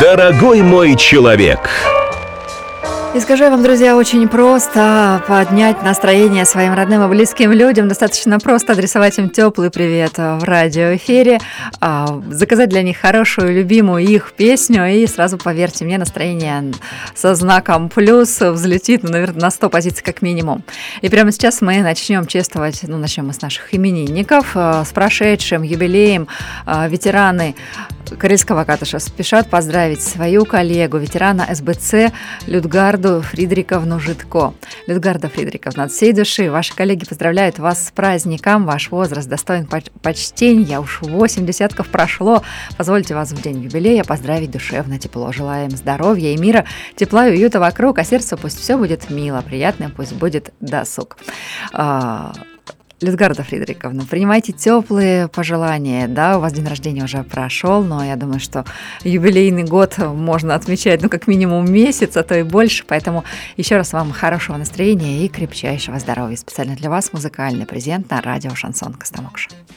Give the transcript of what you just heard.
Дорогой мой человек. И скажу я вам, друзья, очень просто поднять настроение своим родным и близким людям. Достаточно просто адресовать им теплый привет в радиоэфире, заказать для них хорошую, любимую их песню, и сразу, поверьте мне, настроение со знаком плюс взлетит, наверное, на 100 позиций как минимум. И прямо сейчас мы начнем чествовать, начнем мы с наших именинников, с прошедшим юбилеем. Ветераны Карельского Катыша спешат поздравить свою коллегу, ветерана СБЦ Людгарду Фридриковну Житко. Людгарда Фридриковна, от всей души ваши коллеги поздравляют вас с праздником. Ваш возраст достоин почтения. Уж 8 десятков прошло. Позвольте вас в день юбилея поздравить душевно, тепло. Желаем здоровья и мира, тепла и уюта вокруг, а сердцу пусть все будет мило, приятным пусть будет досуг. Людгарда Фридриковна, принимайте теплые пожелания. Да, у вас день рождения уже прошел, но я думаю, что юбилейный год можно отмечать, как минимум месяц, а то и больше. Поэтому еще раз вам хорошего настроения и крепчайшего здоровья. Специально для вас музыкальный презент на радио «Шансон Костомукша».